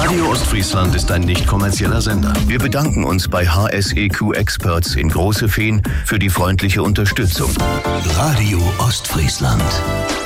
Radio Ostfriesland ist ein nicht kommerzieller Sender. Wir bedanken uns bei HSEQ Experts in Große Fehn für die freundliche Unterstützung. Radio Ostfriesland.